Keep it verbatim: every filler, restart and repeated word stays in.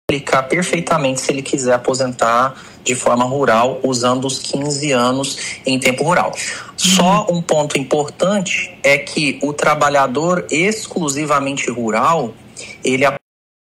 aplicar perfeitamente se ele quiser aposentar de forma rural, usando os quinze anos em tempo rural. Só um ponto importante é que o trabalhador exclusivamente rural, ele